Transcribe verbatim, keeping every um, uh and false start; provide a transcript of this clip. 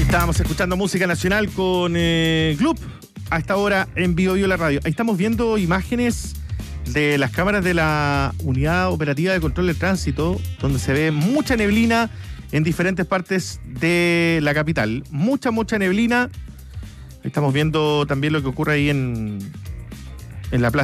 Estábamos escuchando música nacional con eh, Gloop a esta hora en Bio Bio la radio. Ahí estamos viendo imágenes de las cámaras de la Unidad Operativa de Control del Tránsito, donde se ve mucha neblina en diferentes partes de la capital. Mucha, mucha neblina. Estamos viendo también lo que ocurre ahí en, en la plaza